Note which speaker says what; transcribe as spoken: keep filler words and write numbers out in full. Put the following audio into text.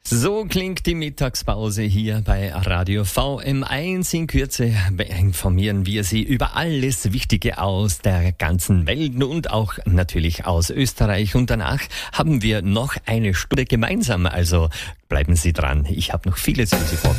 Speaker 1: So klingt die Mittagspause hier bei Radio V M eins. In Kürze informieren wir Sie über alles Wichtige aus der ganzen Welt und auch natürlich aus Österreich. Und danach haben wir noch eine Stunde gemeinsam. Also bleiben Sie dran. Ich habe noch vieles für Sie vor.